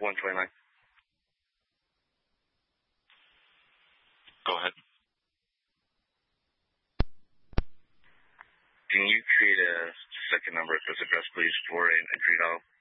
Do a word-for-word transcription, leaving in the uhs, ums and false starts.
one twenty-nine. Go ahead. Can you create a second number at this address, please, for an entry dial?